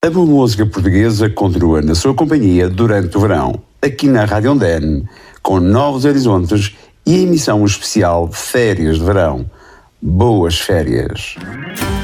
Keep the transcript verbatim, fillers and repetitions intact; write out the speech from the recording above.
A boa música portuguesa continua na sua companhia durante o verão, aqui na Rádio Ondene, com Novos Horizontes e a emissão especial de férias de verão. Boas férias!